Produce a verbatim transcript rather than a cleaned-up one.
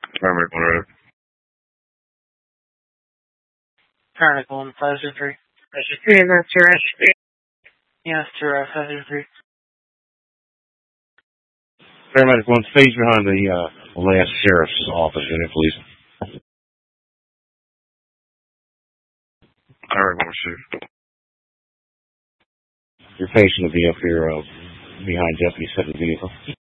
Paramedic one ready. Paramedic one, five zero three. Yeah, that's your Yes, to uh, five zero three. Paramedic one, stage behind the uh, last sheriff's office unit, please. Paramedic one, shoot. Your patient will be up here uh, behind Deputy Second Vehicle.